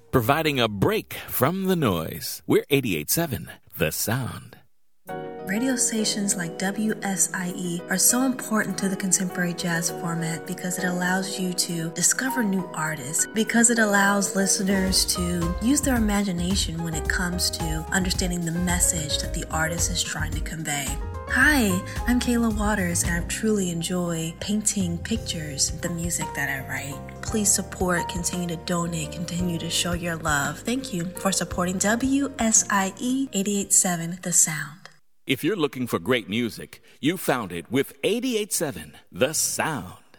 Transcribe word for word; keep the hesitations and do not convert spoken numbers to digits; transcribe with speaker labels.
Speaker 1: providing a break from the noise. We're eighty-eight point seven, The Sound.
Speaker 2: Radio stations like W S I E are so important to the contemporary jazz format because it allows you to discover new artists, because it allows listeners to use their imagination when it comes to understanding the message that the artist is trying to convey. Hi, I'm Kayla Waters, and I truly enjoy painting pictures, the music that I write. Please support, continue to donate, continue to show your love. Thank you for supporting W S I E eighty-eight point seven, The Sound.
Speaker 1: If you're looking for great music, you found it with eighty-eight point seven, The Sound.